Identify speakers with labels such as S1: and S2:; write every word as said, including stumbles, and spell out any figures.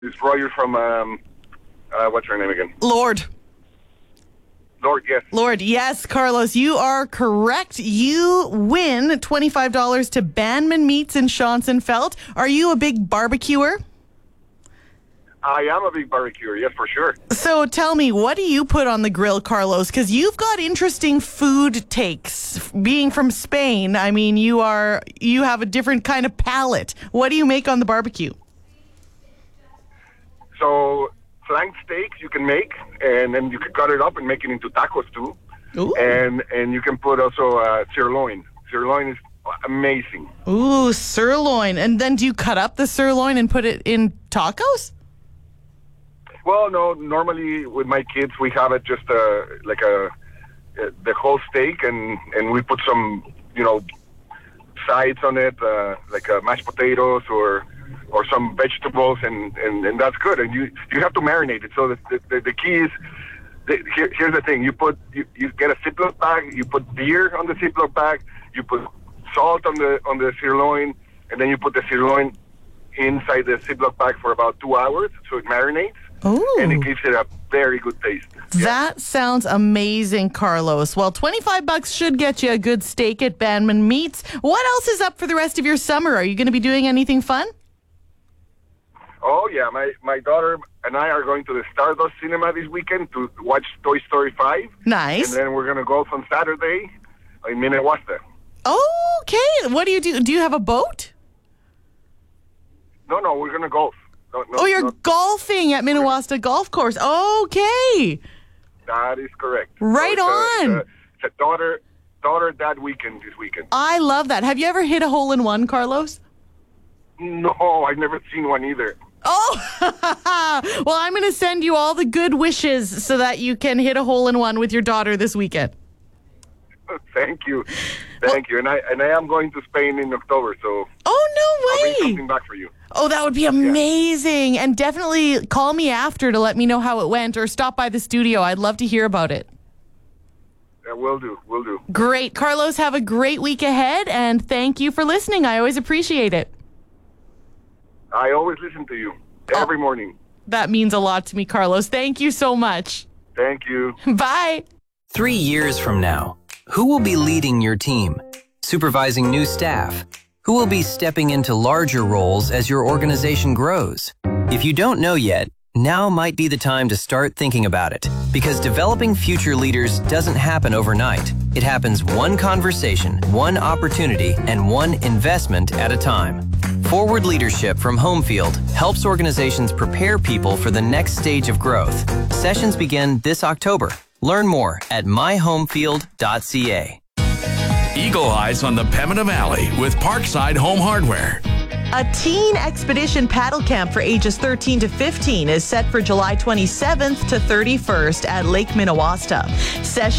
S1: It's Roger from, um, uh, what's her name again?
S2: Lord.
S1: Lord, yes.
S2: Lord, yes, Carlos, you are correct. You win twenty-five dollars to Banman Meats in Schonsenfeld. Are you a big barbecuer?
S1: I am a big barbecuer, yes, for sure.
S2: So tell me, what do you put on the grill, Carlos? Because you've got interesting food takes. Being from Spain, I mean, you are you have a different kind of palate. What do you make on the barbecue?
S1: So, flank steaks you can make, and then you can cut it up and make it into tacos too.
S2: Ooh.
S1: And and you can put also uh, sirloin. Sirloin is amazing.
S2: Ooh, sirloin. And then do you cut up the sirloin and put it in tacos?
S1: Well, no, normally with my kids we have it just uh, like a uh, the whole steak, and, and we put some, you know, sides on it, uh, like uh, mashed potatoes or or some vegetables, and, and, and that's good. And you you have to marinate it. So the the, the key is, the, here, here's the thing: you put you, you get a Ziploc bag, you put beer on the Ziploc bag, you put salt on the on the sirloin, and then you put the sirloin inside the Ziploc bag for about two hours, so it marinates.
S2: Ooh.
S1: And it gives it a very good taste. Yeah.
S2: That sounds amazing, Carlos. Well, twenty-five bucks should get you a good steak at Banman Meats. What else is up for the rest of your summer? Are you going to be doing anything fun?
S1: Oh, yeah. My, my daughter and I are going to the Stardust Cinema this weekend to watch Toy Story five.
S2: Nice.
S1: And then we're going to golf on Saturday in Minnewaska.
S2: Okay. What do you do? Do you have a boat?
S1: No, no, we're going to golf. No, no,
S2: Oh, you're
S1: no.
S2: golfing at Minnewaska Golf Course. Okay.
S1: That is correct.
S2: Right
S1: so it's
S2: on.
S1: A, it's, a, it's a daughter, daughter dad weekend this weekend.
S2: I love that. Have you ever hit a hole in one, Carlos?
S1: No, I've never seen one either.
S2: Oh, well, I'm going to send you all the good wishes so that you can hit a hole in one with your daughter this weekend.
S1: Thank you. Thank you. And I and I am going to Spain in October, so
S2: Oh,
S1: I'll
S2: no
S1: bring
S2: way.
S1: something back for you.
S2: Oh, that would be amazing. And definitely call me after to let me know how it went, or stop by the studio. I'd love to hear about it.
S1: Yeah, will do. Will do.
S2: Great. Carlos, have a great week ahead, and thank you for listening. I always appreciate it.
S1: I always listen to you every morning.
S2: That means a lot to me, Carlos. Thank you so much.
S1: Thank you.
S2: Bye.
S3: Three years from now, who will be leading your team, supervising new staff? Who will be stepping into larger roles as your organization grows? If you don't know yet, now might be the time to start thinking about it, because developing future leaders doesn't happen overnight. It happens one conversation, one opportunity, and one investment at a time. Forward Leadership from Homefield helps organizations prepare people for the next stage of growth. Sessions begin this October. Learn more at my homefield dot c a.
S4: Eagle Eyes on the Pembina Valley with Parkside Home Hardware.
S2: A teen expedition paddle camp for ages thirteen to fifteen is set for July twenty-seventh to thirty-first at Lake Minnewaska. Session